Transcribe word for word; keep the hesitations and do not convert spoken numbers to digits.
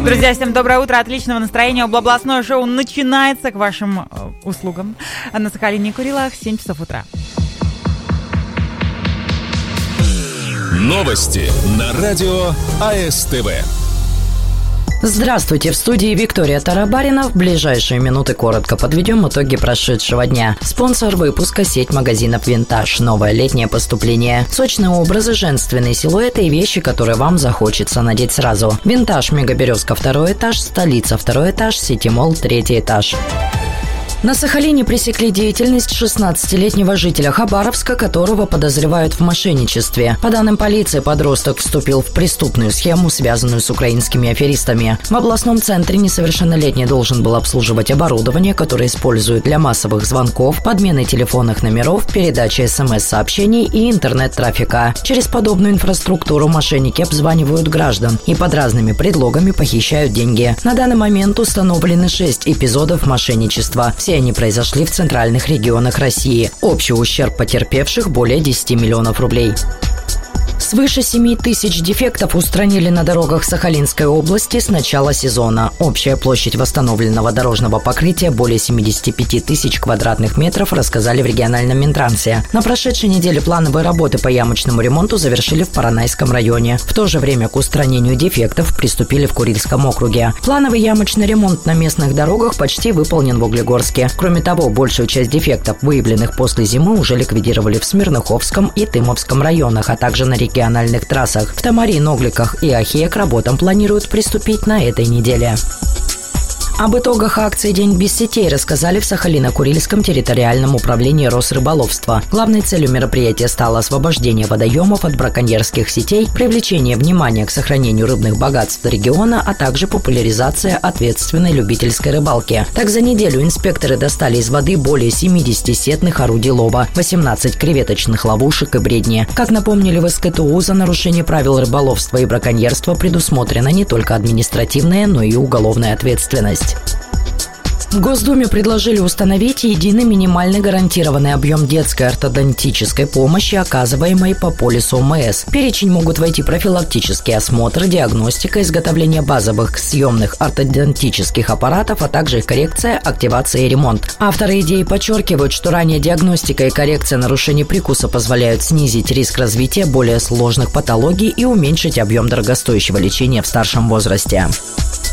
Друзья, всем доброе утро, отличного настроения. Областное шоу начинается, к вашим э, услугам. На Сахалине и Курилах, семь часов утра. Новости на радио АСТВ. Здравствуйте, в студии Виктория Тарабарина. В ближайшие минуты коротко подведем итоги прошедшего дня. Спонсор выпуска — сеть магазинов «Винтаж». Новое летнее поступление. Сочные образы, женственные силуэты и вещи, которые вам захочется надеть сразу. «Винтаж», Мегаберезка, второй этаж, столица, второй этаж, Сити-молл, третий этаж. На Сахалине пресекли деятельность шестнадцатилетнего жителя Хабаровска, которого подозревают в мошенничестве. По данным полиции, подросток вступил в преступную схему, связанную с украинскими аферистами. В областном центре несовершеннолетний должен был обслуживать оборудование, которое используют для массовых звонков, подмены телефонных номеров, передачи смс-сообщений и интернет-трафика. Через подобную инфраструктуру мошенники обзванивают граждан и под разными предлогами похищают деньги. На данный момент установлены шесть эпизодов мошенничества. Все они произошли в центральных регионах России. Общий ущерб потерпевших более десяти миллионов рублей. Свыше семи тысяч дефектов устранили на дорогах Сахалинской области с начала сезона. Общая площадь восстановленного дорожного покрытия более семьдесят пять тысяч квадратных метров, рассказали в региональном Минтрансе. На прошедшей неделе плановые работы по ямочному ремонту завершили в Поронайском районе. В то же время к устранению дефектов приступили в Курильском округе. Плановый ямочный ремонт на местных дорогах почти выполнен в Углегорске. Кроме того, большую часть дефектов, выявленных после зимы, уже ликвидировали в Смирноховском и Тымовском районах, а также на реке региональных трассах. В Тамаре, Ногликах и Ахе к работам планируют приступить на этой неделе. Об итогах акции «День без сетей» рассказали в Сахалино-Курильском территориальном управлении Росрыболовства. Главной целью мероприятия стало освобождение водоемов от браконьерских сетей, привлечение внимания к сохранению рыбных богатств региона, а также популяризация ответственной любительской рыбалки. Так, за неделю инспекторы достали из воды более семидесяти сетных орудий лова, восемнадцать креветочных ловушек и бредни. Как напомнили в СКТУ, за нарушение правил рыболовства и браконьерства предусмотрена не только административная, но и уголовная ответственность. В Госдуме предложили установить единый минимальный гарантированный объем детской ортодонтической помощи, оказываемой по полису ОМС. В перечень могут войти профилактические осмотры, диагностика, изготовление базовых съемных ортодонтических аппаратов, а также их коррекция, активация и ремонт. Авторы идеи подчеркивают, что ранняя диагностика и коррекция нарушений прикуса позволяют снизить риск развития более сложных патологий и уменьшить объем дорогостоящего лечения в старшем возрасте.